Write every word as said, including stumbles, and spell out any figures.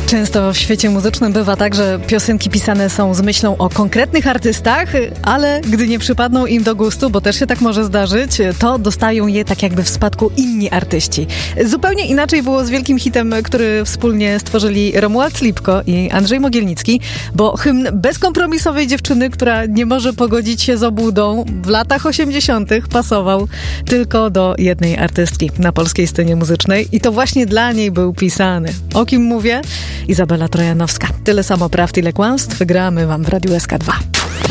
Często w świecie muzycznym bywa tak, że piosenki pisane są z myślą o konkretnych artystach, ale gdy nie przypadną im do gustu, bo też się tak może zdarzyć, to dostają je tak jakby w spadku inni artyści. Zupełnie inaczej było z wielkim hitem, który wspólnie stworzyli Romuald Lipko i Andrzej Mogielnicki, bo hymn bezkompromisowej dziewczyny, która nie może pogodzić się z obłudą, w latach osiemdziesiątych pasował tylko do jednej artystki na polskiej scenie muzycznej i to właśnie dla niej był pisany. O kim mówię? Izabela Trojanowska. Tyle samo prawd, ile kłamstw. Gramy wam w Radiu S K dwa.